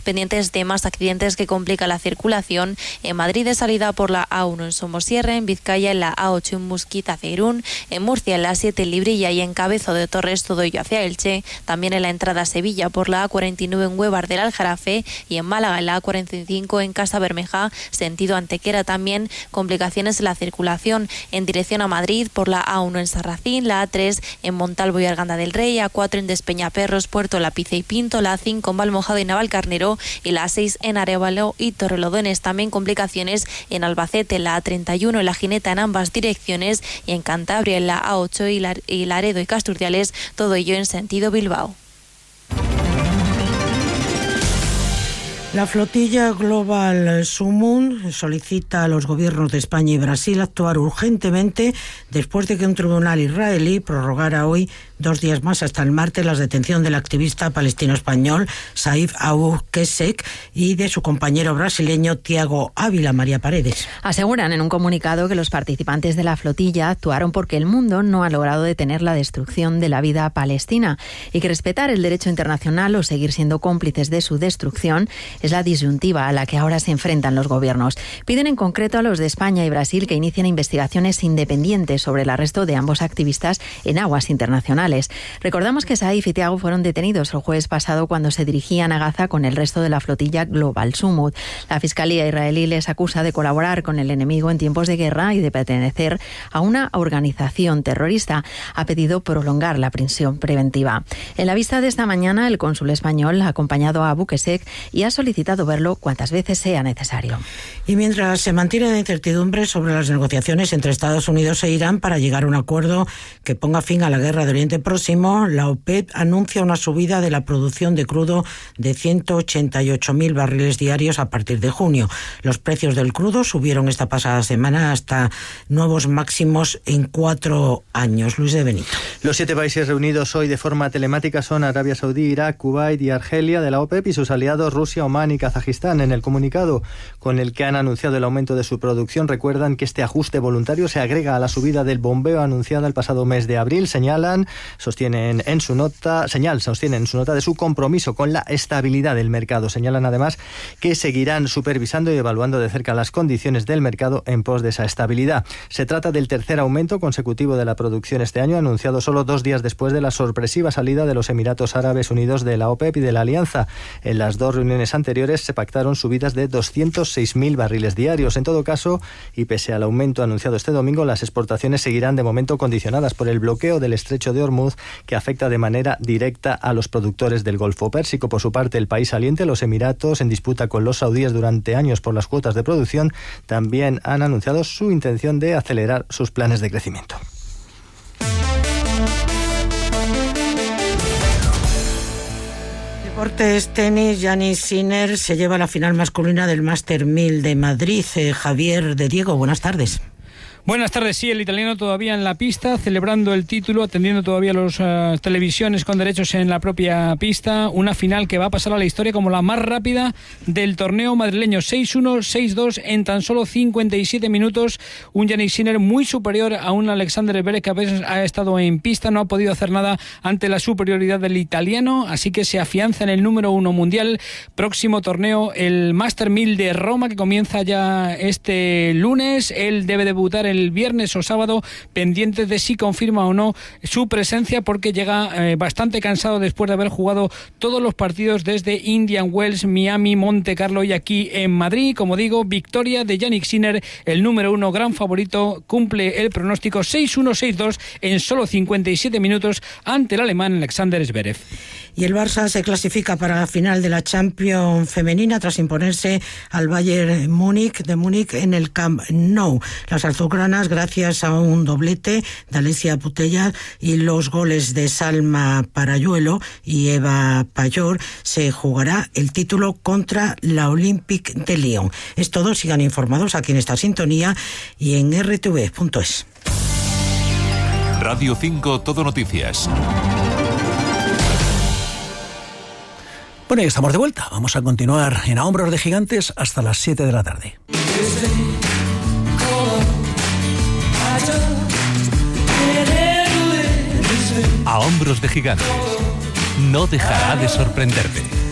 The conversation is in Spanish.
pendientes de más accidentes que complican la circulación. En Madrid de salida por la A1 en Somosierra, en Vizcaya en la A8 en Musquita hacia Irún, en Murcia en la A7 en Librilla y en Cabezo de Torres, todo ello hacia Elche, también en la entrada a Sevilla por la A49 en Huevar del Aljarafe y en Málaga en la A45 en Casa Bermeja, sentido Antequera, también complicaciones en la circulación en dirección a Madrid por la A1 en Sarracín, la A3 en Montalvo y Arganda del Rey, A4 en Despeñaperros, Puerto Lapice y Pinto, la A5 en Valmojado y Navalcarnero y la A6 en Arévalo y Torrelodones. También complicaciones en Albacete, en la A31 en La Gineta en ambas direcciones y en Cantabria en la A8 y Laredo y Casturdiales, todo ello en sentido Bilbao. La flotilla Global Summum solicita a los gobiernos de España y Brasil actuar urgentemente después de que un tribunal israelí prorrogara hoy 2 días más hasta el martes la detención del activista palestino-español Saif Abu Qussein y de su compañero brasileño Tiago Ávila. María Paredes. Aseguran en un comunicado que los participantes de la flotilla actuaron porque el mundo no ha logrado detener la destrucción de la vida palestina y que respetar el derecho internacional o seguir siendo cómplices de su destrucción es la disyuntiva a la que ahora se enfrentan los gobiernos. Piden en concreto a los de España y Brasil que inicien investigaciones independientes sobre el arresto de ambos activistas en aguas internacionales. Recordamos que Saif y Tiago fueron detenidos el jueves pasado cuando se dirigían a Gaza con el resto de la flotilla Global Summum. La Fiscalía israelí les acusa de colaborar con el enemigo en tiempos de guerra y de pertenecer a una organización terrorista. Ha pedido prolongar la prisión preventiva. En la vista de esta mañana, el cónsul español ha acompañado a Abu Qussein y ha solicitado verlo cuantas veces sea necesario. Y mientras se mantiene la incertidumbre sobre las negociaciones entre Estados Unidos e Irán para llegar a un acuerdo que ponga fin a la guerra de Oriente Próximo, la OPEP anuncia una subida de la producción de crudo de 188.000 barriles diarios a partir de junio. Los precios del crudo subieron esta pasada semana hasta nuevos máximos en 4 años. Luis de Benito. Los 7 países reunidos hoy de forma telemática son Arabia Saudí, Irak, Kuwait y Argelia de la OPEP y sus aliados Rusia, Omán y Kazajistán. En el comunicado con el que han anunciado el aumento de su producción, recuerdan que este ajuste voluntario se agrega a la subida del bombeo anunciada el pasado mes de abril. Sostienen en su nota de su compromiso con la estabilidad del mercado. Señalan además que seguirán supervisando y evaluando de cerca las condiciones del mercado en pos de esa estabilidad. Se trata del tercer aumento consecutivo de la producción este año, anunciado solo 2 días después de la sorpresiva salida de los Emiratos Árabes Unidos de la OPEP y de la Alianza. En las 2 reuniones anteriores se pactaron subidas de 206.000 barriles diarios. En todo caso, y pese al aumento anunciado este domingo, las exportaciones seguirán de momento condicionadas por el bloqueo del estrecho de Hormuz, que afecta de manera directa a los productores del Golfo Pérsico. Por su parte, el país saliente, los Emiratos, en disputa con los saudíes durante años por las cuotas de producción, también han anunciado su intención de acelerar sus planes de crecimiento. Deportes, tenis, Jannik Sinner se lleva la final masculina del Master 1000 de Madrid. Javier de Diego, buenas tardes. Buenas tardes, sí, el italiano todavía en la pista, celebrando el título, atendiendo todavía las televisiones con derechos en la propia pista. Una final que va a pasar a la historia como la más rápida del torneo madrileño. 6-1, 6-2 en tan solo 57 minutos. Un Jannik Sinner muy superior a un Alexander Zverev que a veces ha estado en pista, no ha podido hacer nada ante la superioridad del italiano, así que se afianza en el número 1 mundial. Próximo torneo, el Master 1000 de Roma, que comienza ya este lunes. Él debe debutar el viernes o sábado, pendiente de si confirma o no su presencia, porque llega bastante cansado después de haber jugado todos los partidos desde Indian Wells, Miami, Monte Carlo y aquí en Madrid. Como digo, victoria de Jannik Sinner, el número 1, gran favorito, cumple el pronóstico 6-1, 6-2 en solo 57 minutos ante el alemán Alexander Zverev. Y el Barça se clasifica para la final de la Champions femenina tras imponerse al Bayern de Múnich en el Camp Nou. Las azulgranas, gracias a un doblete de Alessia Putellas y los goles de Salma Parayuelo y Eva Payor, se jugará el título contra la Olympique de Lyon. Es todo, sigan informados aquí en esta sintonía y en rtv.es. Radio 5 Todo Noticias. Bueno, y estamos de vuelta. Vamos a continuar en A Hombros de Gigantes hasta las 7 de la tarde. A Hombros de Gigantes. No dejará de sorprenderte.